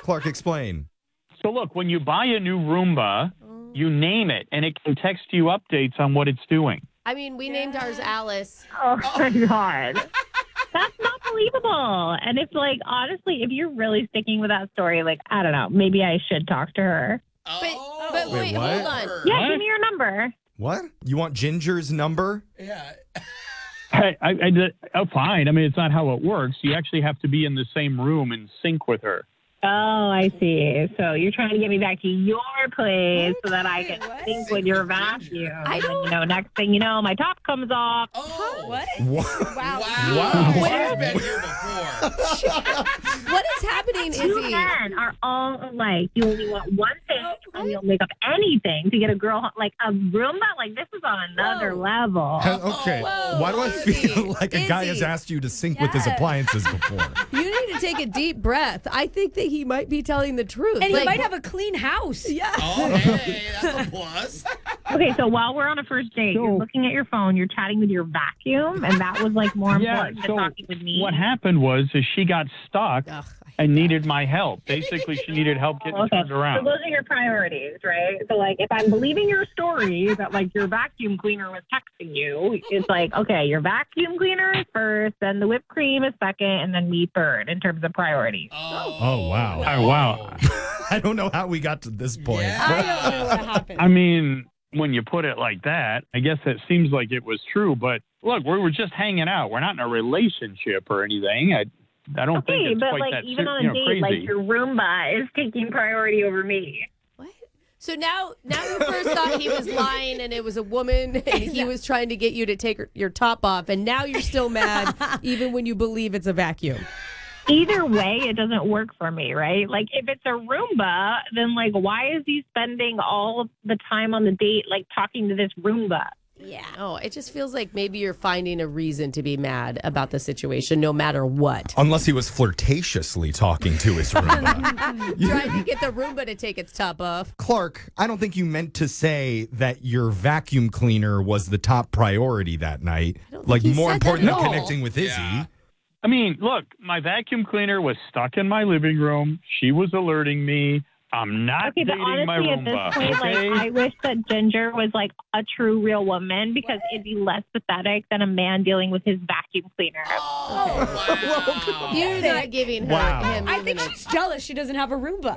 Clark, explain. So look, when you buy a new Roomba, you name it, and it can text you updates on what it's doing. I mean, we named ours Alice. Oh, my God. That's not believable. And if, honestly, if you're really sticking with that story, I don't know, maybe I should talk to her. But wait, what? hold on. Yeah, give me your number. What? You want Ginger's number? Yeah. Fine. I mean, it's not how it works. You actually have to be in the same room and sync with her. Oh, I see. So you're trying to get me back to your place so that I can sync with your vacuum. I don't... And, next thing you know, my top comes off. Oh. What? Wow. Where- She's been here before. What is happening, You Izzy? men are all alike. You only want one thing, and you'll make up anything to get a girl a Roomba. This is on another level. Okay. Whoa, Why do I Izzy. feel like a guy has Izzy. asked you to sync with his appliances before? You need to take a deep breath. I think that he might be telling the truth. And he might have a clean house. Yeah. Oh, hey, that's a plus. Okay, so while we're on a first date, you're looking at your phone, you're chatting with your vacuum, and that was more important than talking with me. What happened was she got stuck Ugh, and needed my help. Basically, she needed help getting turned So around. those are your priorities, right? So, if I'm believing your story that, your vacuum cleaner was texting you, it's okay, your vacuum cleaner is first, then the whipped cream is second, and then me third in terms of priorities. Oh, wow. Oh, wow. I don't know how we got to this point. Yeah. I don't know what happened. I mean, when you put it like that, I guess it seems like it was true. But look, we were just hanging out. We're not in a relationship or anything. I don't think Okay, it's but quite that even on a date, crazy. your Roomba is taking priority over me. What? So now you first thought he was lying and it was a woman and he was trying to get you to take your top off, and now you're still mad even when you believe it's a vacuum. Either way, it doesn't work for me, right? If it's a Roomba, then why is he spending all of the time on the date talking to this Roomba? Yeah. Oh, it just feels like maybe you're finding a reason to be mad about the situation no matter what. Unless he was flirtatiously talking to his Roomba. Trying to get the Roomba to take its top off. Clark, I don't think you meant to say that your vacuum cleaner was the top priority that night. think he More said important that than at all. connecting with Izzy. Yeah. I mean, look, my vacuum cleaner was stuck in my living room. She was alerting me. I'm not Okay, but dating my honestly, at this Roomba. point, Okay? I wish that Ginger was a true, real woman because it'd be less pathetic than a man dealing with his vacuum cleaner. Oh, wow. You're not giving her Wow. him I even think a- she's jealous she doesn't have a Roomba.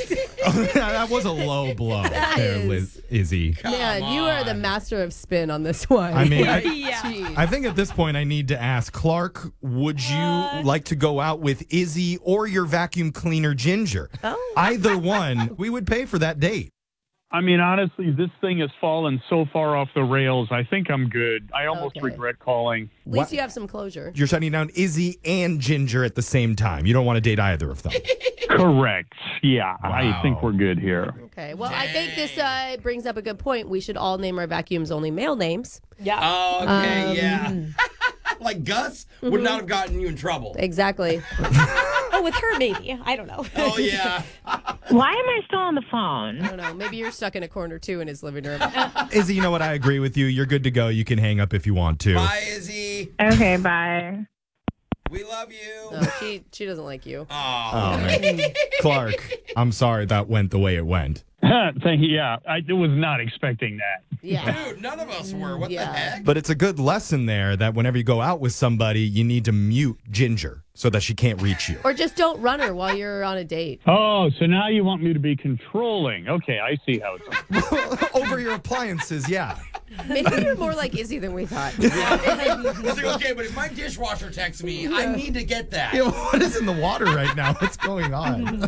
That was a low blow there, is- Izzy. Man, you are the master of spin on this one. I mean, Jeez. I think at this point I need to ask Clark, would you like to go out with Izzy or your vacuum cleaner Ginger? Oh. Either one, we would pay for that date. I mean, honestly, this thing has fallen so far off the rails. I think I'm good. I almost Okay. regret calling. At least you have some closure. You're shutting down Izzy and Ginger at the same time. You don't want to date either of them. Correct. Yeah, Wow. I think we're good here. Okay. Well, I think this brings up a good point. We should all name our vacuums only male names. Yeah. Oh, okay, yeah. Like Gus would not have gotten you in trouble. Exactly. Oh, with her maybe. I don't know. Oh, yeah. Why am I still on the phone? I don't know. Maybe you're stuck in a corner too in his living room. Izzy, you know what? I agree with you. You're good to go. You can hang up if you want to. Bye, Izzy. Okay, bye. We love you. No, she doesn't like you. Oh. man. Clark, I'm sorry that went the way it went. Thank you. Yeah, I was not expecting that. Yeah. Dude, none of us were. What Yeah. the heck? But it's a good lesson there that whenever you go out with somebody, you need to mute Ginger so that she can't reach you. Or just don't run her while you're on a date. Oh, so now you want me to be controlling. Okay, I see how it's. Over your appliances, yeah. Maybe you're more like Izzy than we thought. It's like, okay, but if my dishwasher texts me, I need to get that. Yeah, what is in the water right now? What's going on?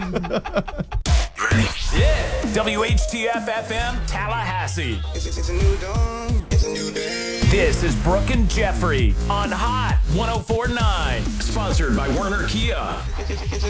WHTF FM Tallahassee. It's a new dawn. It's a new day. This is Brooke and Jeffrey on Hot 104.9. Sponsored by Werner Kia. It's a